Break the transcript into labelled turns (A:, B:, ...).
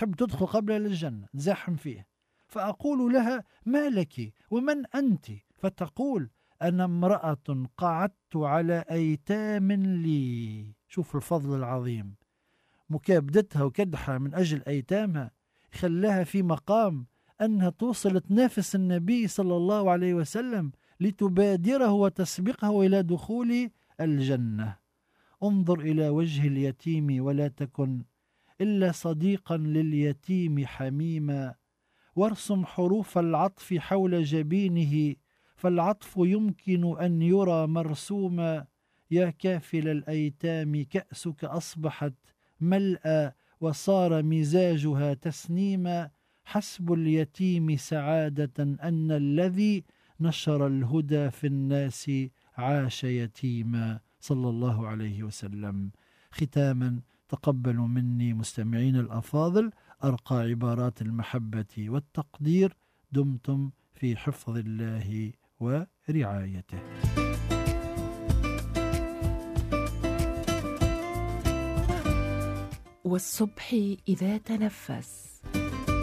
A: تحب تدخل قبل للجنة تزاحم فيه، فأقول لها ما لك ومن أنت؟ فتقول أنا امرأة قعدت على أيتام لي. شوف الفضل العظيم، مكابدتها وكدحها من أجل أيتامها خلاها في مقام أنها توصل تنافس النبي صلى الله عليه وسلم لتبادره وتسبقه إلى دخول الجنة. انظر إلى وجه اليتيم ولا تكن إلا صديقا لليتيم حميما، وارسم حروف العطف حول جبينه فالعطف يمكن أن يرى مرسوما. يا كافل الأيتام كأسك أصبحت ملأ وصار مزاجها تسنيما، حسب اليتيم سعادة أن الذي نشر الهدى في الناس عاش يتيما، صلى الله عليه وسلم. ختاما، تقبلوا مني مستمعين الأفاضل أرقى عبارات المحبة والتقدير. دمتم في حفظ الله ورعايته.
B: والصبح إذا تنفس